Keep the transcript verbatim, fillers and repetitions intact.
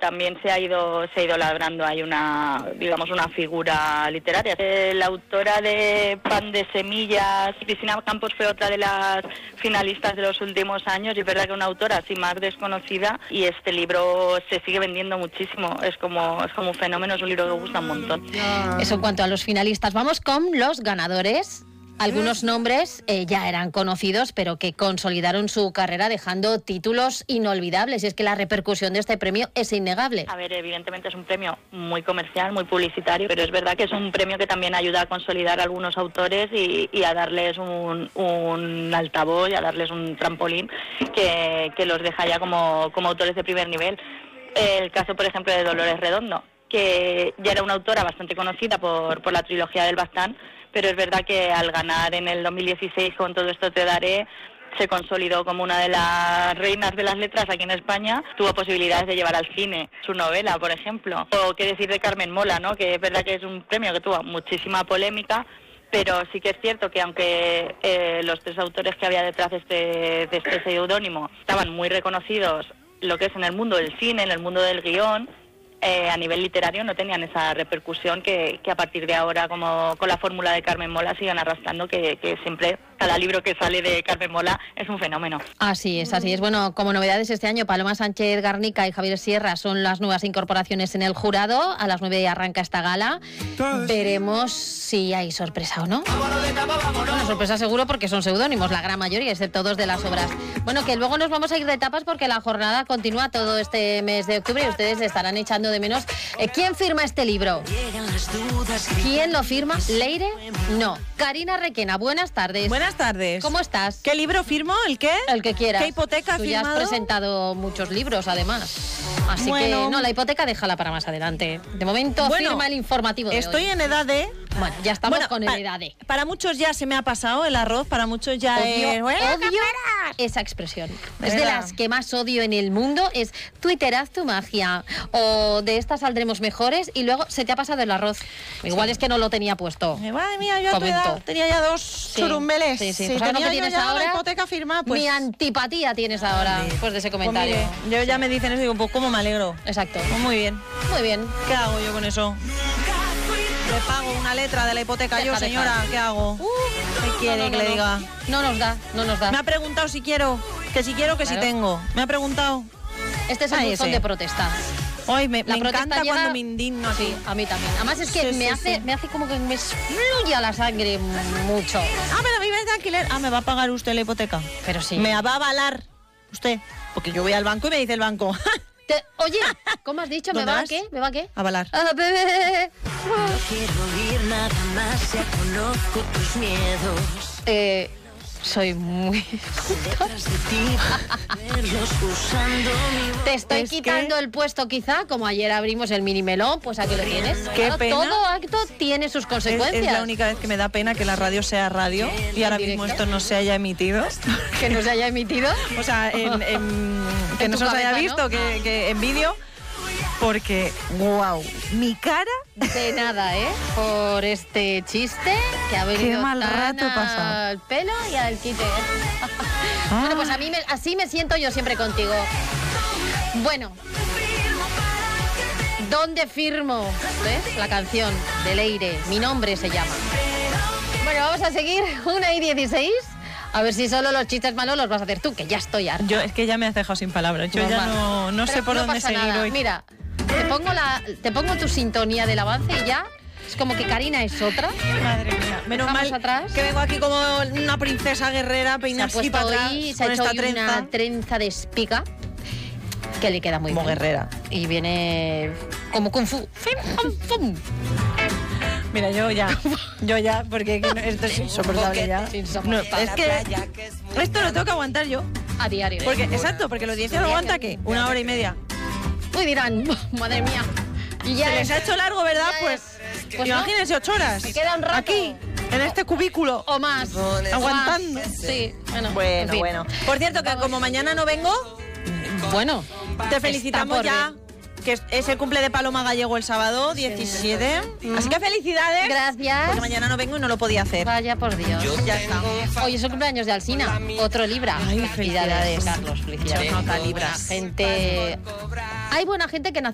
también se ha ido se ha ido labrando ahí una, digamos, una figura literaria. La autora de Pan de Semillas, Cristina Campos, fue otra de las finalistas de los últimos años, y es verdad que una autora así más desconocida, y este libro se sigue vendiendo muchísimo, es como, es como un fenómeno, es un libro que gusta un montón. Eso en cuanto a los finalistas. Vamos con los ganadores. Algunos nombres eh, ya eran conocidos, pero que consolidaron su carrera dejando títulos inolvidables. Y es que la repercusión de este premio es innegable. A ver, evidentemente es un premio muy comercial, muy publicitario, pero es verdad que es un premio que también ayuda a consolidar a algunos autores y, y a darles un, un altavoz y a darles un trampolín que, que los deja ya como, como autores de primer nivel. El caso, por ejemplo, de Dolores Redondo, que ya era una autora bastante conocida por, por la trilogía del Baztán, pero es verdad que al ganar en el dos mil dieciséis con Todo esto te daré, se consolidó como una de las reinas de las letras aquí en España. Tuvo posibilidades de llevar al cine su novela, por ejemplo. O qué decir de Carmen Mola, ¿no? Que es verdad que es un premio que tuvo muchísima polémica, pero sí que es cierto que aunque eh, los tres autores que había detrás de este, de este seudónimo estaban muy reconocidos, lo que es en el mundo del cine, en el mundo del guión, Eh, a nivel literario no tenían esa repercusión que, que a partir de ahora, como con la fórmula de Carmen Mola, siguen arrastrando, que, que siempre cada libro que sale de Carmen Mola es un fenómeno. Así es, así es. Bueno, como novedades este año, Paloma Sánchez Garnica y Javier Sierra son las nuevas incorporaciones en el jurado. A las nueve arranca esta gala. Veremos si hay sorpresa o no. Bueno, sorpresa seguro, porque son seudónimos, la gran mayoría, excepto dos de las obras. Bueno, que luego nos vamos a ir de tapas porque la jornada continúa todo este mes de octubre y ustedes estarán echando de menos. Eh, ¿Quién firma este libro? ¿Quién lo firma? ¿Leire? No. Karina Requena, buenas tardes. Buenas tardes. ¿Cómo estás? ¿Qué libro firmo? ¿El qué? El que quieras. ¿Qué hipoteca Tú firmado? ya has presentado muchos libros, además. Así bueno, que, no, la hipoteca déjala para más adelante. De momento, bueno, firma el informativo de Estoy hoy. en edad de... Bueno, ya estamos Bueno, con pa- el edad de... Para muchos ya se me ha pasado el arroz, para muchos ya Odio, es... ¡Bueno, odio camperas! esa expresión. De Es de verdad. las que más odio en el mundo. Es Twitter, haz tu magia. O de esta saldremos mejores. Y luego se te ha pasado el arroz. Igual es que no lo tenía puesto. Eh, Madre mía, yo a tu Comento. edad tenía ya dos Sí, churumbeles. sí, sí. Si Pues ahora tenía que yo tienes ya ahora, la hipoteca firmada, pues... Mi antipatía tienes ahora, después de ese pues comentario. mire, yo ya me dicen eso y digo, pues cómo me alegro. Exacto. Pues muy bien. Muy bien. ¿Qué hago yo con eso? Le pago una letra de la hipoteca Deja, yo, deja. señora, ¿qué hago? Uh, ¿Qué quiere no, no, que le no. diga? No nos da, no nos da. Me ha preguntado si quiero, que si quiero, que Claro. si tengo. Me ha preguntado. Este es el Ah, buzón ese. de protesta. Hoy me, La me protesta encanta llega- cuando me indigno así. Sí, a mí también. Además es que Sí, me sí, hace sí. me hace como que me fluye la sangre mucho. Ah, pero vives de alquiler. Ah, me va a pagar usted la hipoteca. Pero sí. Me va a avalar usted. Porque yo voy al banco y me dice el banco. Te- oye, ¿cómo has dicho? ¿Me ¿Dónde va a vas? qué? ¿Me va a qué? Avalar. Ah, bebé. Quiero oír nada más, ya conozco tus miedos. Eh, soy muy... Detrás de ti, verlos usando mi voz. Te estoy Es quitando que- el puesto quizá, como ayer abrimos el mini melón, pues aquí lo tienes. Qué Claro, pena. todo acto tiene sus Es, consecuencias. es la única vez que me da pena que la radio sea radio y ahora mismo directo? esto no se haya emitido. Que no se haya emitido. O sea, en, en- que En no tu se os haya cabeza, visto ¿no? que, que en vídeo. Porque, wow, mi cara. De nada, ¿eh? Por este chiste que ha venido mal tan rato he pasado. al pelo y al quite. Ah. Bueno, pues a mí me- así me siento yo siempre contigo. Bueno. ¿Dónde firmo? ¿Ves? La canción de Leire. Mi nombre se llama. Bueno, vamos a seguir. Una y dieciséis. A ver si solo los chistes malos los vas a hacer tú, que ya estoy harta. Yo es que ya me has dejado sin palabras. Yo ya Normal. no, no sé Pero por no dónde pasa seguir nada. hoy. Mira, te pongo, la, te pongo tu sintonía del avance y ya es como que Karina es otra. Madre mía. Menos Dejamos mal atrás. que vengo aquí como una princesa guerrera, Se ha peinada así puesto para atrás, hoy, se ha con hecho esta hoy trenza. una trenza de espiga que le queda muy Como bien. guerrera. Y viene como kung fu. Fum, fum, fum. Mira, yo ya, yo ya, porque que no- esto es insoportable ya. No, es que esto lo tengo que aguantar yo. A diario. ¿eh? Porque, exacto, porque la audiencia lo aguanta, ¿qué? Una hora y media. Uy, dirán, madre mía. Y ya Se les es- ha hecho largo, ¿verdad? ya Pues, es. Pues no. imagínense, ocho horas. Me queda un rato. Aquí, en este cubículo. O más. Aguantando. Más. Sí, bueno. en Bueno, fin. bueno. Por cierto, que como mañana no vengo, Bueno. te felicitamos por ya. ver. Que es, es el cumple de Paloma Gallego el sábado diecisiete. Así que felicidades. Gracias. Porque mañana no vengo y no lo podía hacer. Vaya por Dios. Ya está. Hoy es el cumpleaños de Alsina, otro Libra. Ay, felicidades. Carlos, felicidades. Muchas notas, Buena Libras. gente. Hay buena gente que nace